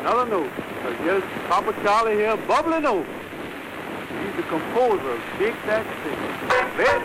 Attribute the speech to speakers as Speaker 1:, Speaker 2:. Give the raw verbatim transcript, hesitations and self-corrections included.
Speaker 1: another note. So here's Papa Charlie here bubbling over. He's the composer of Shake That Sing. Let's